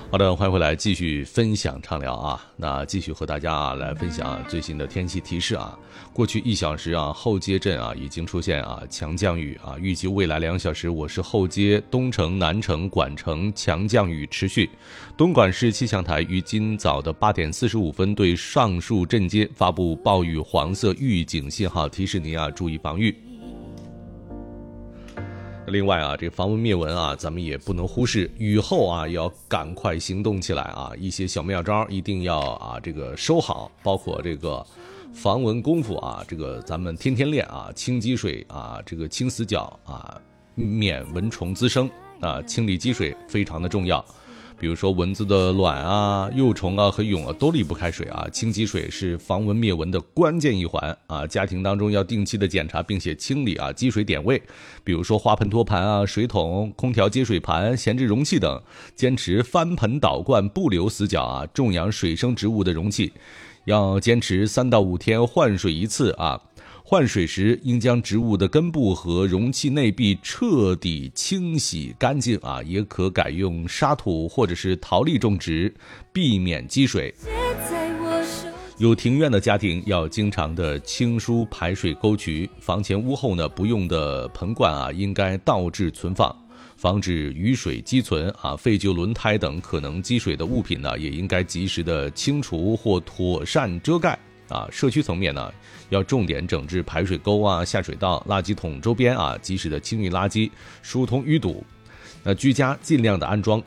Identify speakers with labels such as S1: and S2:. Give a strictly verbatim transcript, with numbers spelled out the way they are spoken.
S1: 好的，欢迎回来，继续分享畅聊啊。那继续和大家啊来分享啊最新的天气提示啊。过去一小时啊，后街镇啊已经出现啊强降雨啊，预计未来两小时我市后街、东城、南城、管城强降雨持续。东莞市气象台于今早的八点四十五分对上述镇街发布暴雨黄色预警信号，提示您啊注意防御。另外啊，这个防蚊灭蚊啊，咱们也不能忽视，雨后啊也要赶快行动起来啊！一些小妙招一定要啊这个收好，包括这个防蚊功夫啊，这个咱们天天练啊，清积水啊，这个清死角啊，免蚊虫滋生啊，清理积水非常的重要。比如说蚊子的卵啊、幼虫啊和蛹啊都离不开水啊，清积水是防蚊灭蚊的关键一环啊。家庭当中要定期的检查并且清理啊积水点位，比如说花盆托盘啊、水桶、空调接水盘、闲置容器等，坚持翻盆倒灌不留死角啊。种养水生植物的容器要坚持三到五天换水一次啊。换水时应将植物的根部和容器内壁彻底清洗干净啊，也可改用沙土或者是陶粒种植，避免积水。有庭院的家庭要经常的清疏排水沟渠，房前屋后呢不用的盆罐啊应该倒置存放，防止雨水积存啊，废旧轮胎等可能积水的物品呢也应该及时的清除或妥善遮盖。啊，社区层面呢，要重点整治排水沟啊、下水道、垃圾桶周边啊，及时的清运垃圾，疏通淤堵。那居家尽量的安装